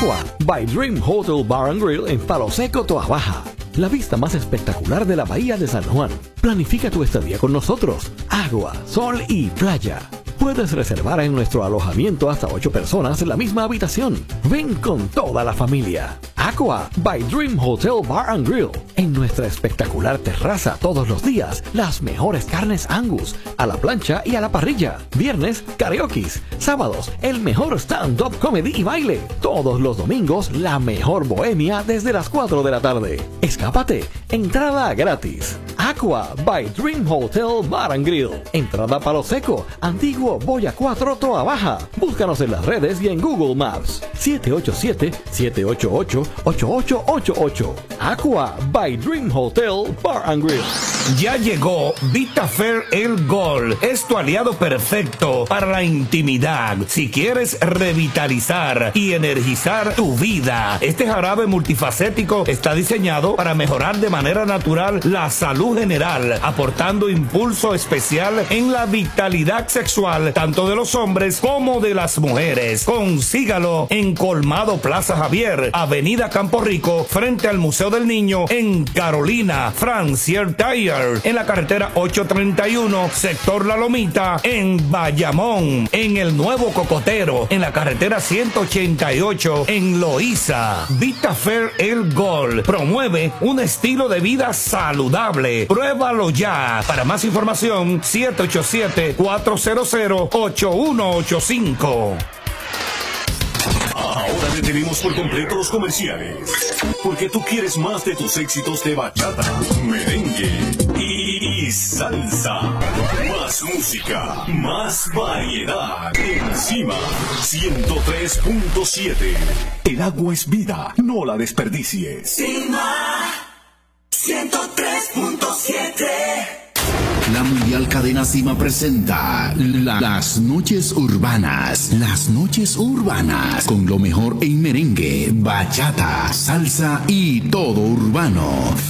Aqua by Dream Hotel Bar and Grill en Palo Seco, Toa Baja. La vista más espectacular de la bahía de San Juan. Planifica tu estadía con nosotros. Agua, sol y playa. Puedes reservar en nuestro alojamiento hasta 8 personas en la misma habitación. Ven con toda la familia. Aqua by Dream Hotel Bar and Grill. En nuestra espectacular terraza todos los días, las mejores carnes Angus, a la plancha y a la parrilla. Viernes, karaokes. Sábados, el mejor stand-up comedy y baile. Todos los domingos, la mejor bohemia desde las 4 de la tarde. Escápate, entrada gratis. Aqua by Dream Hotel Bar and Grill. Entrada Palo Seco, Antiguo Boya 4, Toa Baja. Búscanos en las redes y en Google Maps. 787-788-8888. Aqua by Dream Hotel Bar and Grill. Ya llegó Vitafer El Gol. Es tu aliado perfecto para la intimidad. Si quieres revitalizar y energizar tu vida, este jarabe multifacético está diseñado para mejorar de manera natural la salud general, aportando impulso especial en la vitalidad sexual tanto de los hombres como de las mujeres. Consígalo en Colmado Plaza Javier, Avenida Campo Rico, frente al Museo del Niño, en Carolina, Francier Tire, en la carretera 831, sector La Lomita, en Bayamón, en el Nuevo Cocotero, en la carretera 188, en Loíza. Vitafer El Gol promueve un estilo de vida saludable. Pruébalo ya. Para más información, 787-400-8185. Ahora detenemos por completo los comerciales, porque tú quieres más de tus éxitos de bachata, merengue y salsa. Más música, más variedad. Encima 103.7. El agua es vida, no la desperdicies. Encima 103.7. La Mundial Cadena Cima presenta Las Noches Urbanas. Las Noches Urbanas, con lo mejor en merengue, bachata, salsa y todo urbano.